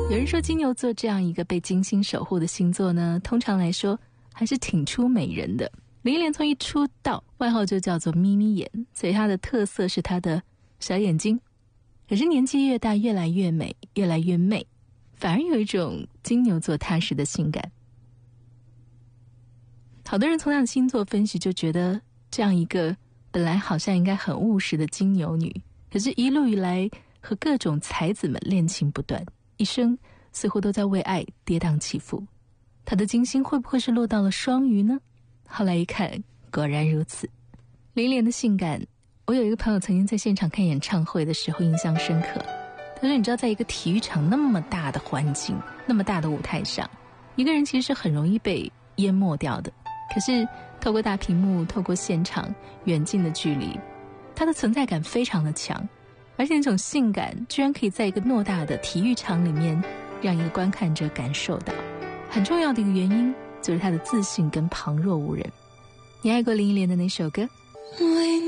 有人说金牛座这样一个被金星守护的星座呢，通常来说还是挺出美人的。林忆莲从一出道外号就叫做眯眯眼，所以她的特色是她的小眼睛。可是年纪越大越来越美，越来越媚，反而有一种金牛座踏实的性感。好多人从她的星座分析就觉得这样一个本来好像应该很务实的金牛女，可是一路以来和各种才子们恋情不断，一生似乎都在为爱跌宕起伏。她的金星会不会是落到了双鱼呢？后来一看，果然如此。林忆莲的性感，我有一个朋友曾经在现场看演唱会的时候印象深刻。他说你知道在一个体育场那么大的环境，那么大的舞台上，一个人其实是很容易被淹没掉的，可是透过大屏幕，透过现场远近的距离，他的存在感非常的强，而且那种性感居然可以在一个偌大的体育场里面让一个观看者感受到。很重要的一个原因就是他的自信跟旁若无人。你爱过林忆莲的哪首歌？